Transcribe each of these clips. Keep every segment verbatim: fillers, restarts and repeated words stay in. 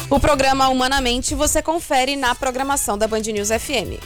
O programa Humanamente você confere na programação da Band News F M.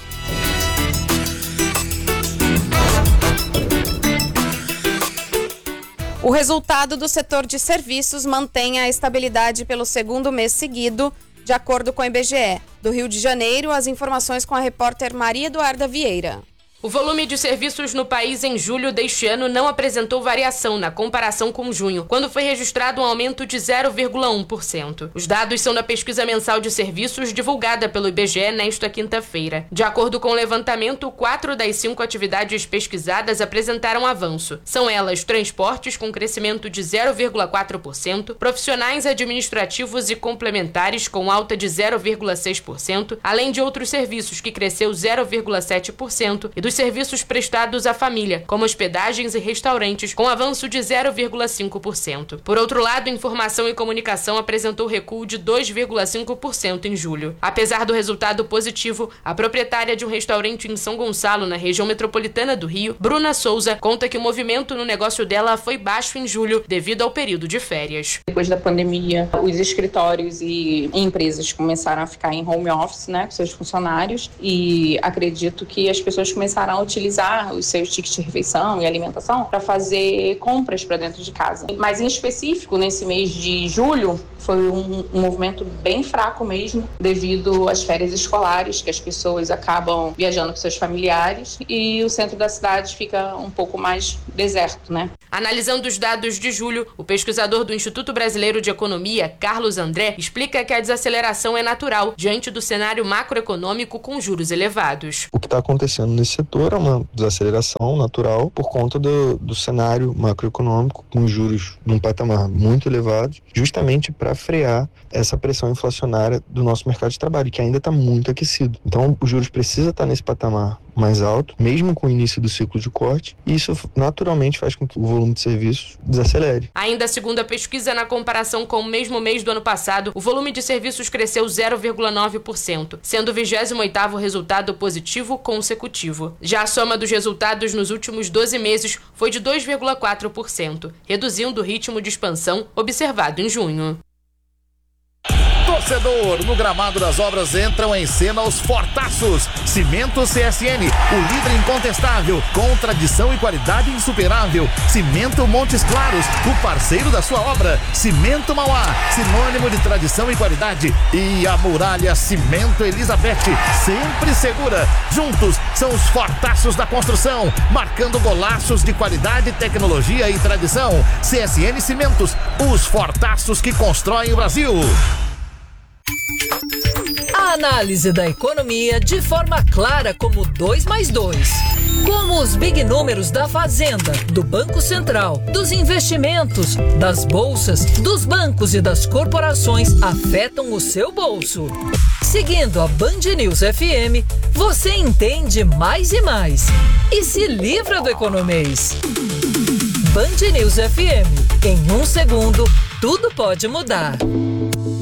O resultado do setor de serviços mantém a estabilidade pelo segundo mês seguido, de acordo com o I B G E. Do Rio de Janeiro, as informações com a repórter Maria Eduarda Vieira. O volume de serviços no país em julho deste ano não apresentou variação na comparação com junho, quando foi registrado um aumento de zero vírgula um por cento. Os dados são da pesquisa mensal de serviços divulgada pelo I B G E nesta quinta-feira. De acordo com o levantamento, quatro das cinco atividades pesquisadas apresentaram avanço. São elas transportes com crescimento de zero vírgula quatro por cento, profissionais administrativos e complementares com alta de zero vírgula seis por cento, além de outros serviços que cresceu zero vírgula sete por cento e dos serviços prestados à família, como hospedagens e restaurantes, com avanço de zero vírgula cinco por cento. Por outro lado, informação e comunicação apresentou recuo de dois vírgula cinco por cento em julho. Apesar do resultado positivo, a proprietária de um restaurante em São Gonçalo, na região metropolitana do Rio, Bruna Souza, conta que o movimento no negócio dela foi baixo em julho, devido ao período de férias. Depois da pandemia, os escritórios e empresas começaram a ficar em home office, né, com seus funcionários, e acredito que as pessoas começaram a utilizar os seus tickets de refeição e alimentação para fazer compras para dentro de casa. Mas em específico, nesse mês de julho, foi um, um movimento bem fraco mesmo, devido às férias escolares, que as pessoas acabam viajando com seus familiares e o centro da cidade fica um pouco mais deserto, né? Analisando os dados de julho, o pesquisador do Instituto Brasileiro de Economia, Carlos André, explica que a desaceleração é natural diante do cenário macroeconômico com juros elevados. O que está acontecendo nesse setor é uma desaceleração natural por conta do, do cenário macroeconômico com juros num patamar muito elevado, justamente para frear essa pressão inflacionária do nosso mercado de trabalho, que ainda está muito aquecido. Então, os juros precisam estar nesse patamar mais alto, mesmo com o início do ciclo de corte, e isso naturalmente faz com que o volume de serviços desacelere. Ainda segundo a pesquisa, na comparação com o mesmo mês do ano passado, o volume de serviços cresceu zero vírgula nove por cento, sendo o vigésimo oitavo resultado positivo consecutivo. Já a soma dos resultados nos últimos doze meses foi de dois vírgula quatro por cento, reduzindo o ritmo de expansão observado em junho. Torcedor, no gramado das obras entram em cena os fortaços. Cimento C S N, o líder incontestável, com tradição e qualidade insuperável. Cimento Montes Claros, o parceiro da sua obra. Cimento Mauá, sinônimo de tradição e qualidade. E a Muralha Cimento Elizabeth, sempre segura. Juntos são os fortaços da construção, marcando golaços de qualidade, tecnologia e tradição. C S N Cimentos, os fortaços que constroem o Brasil. A análise da economia de forma clara como dois mais dois. Como os big números da Fazenda, do Banco Central, dos investimentos, das bolsas, dos bancos e das corporações afetam o seu bolso. Seguindo a Band News F M, você entende mais e mais. E se livra do economês. Band News F M. Em um segundo, tudo pode mudar.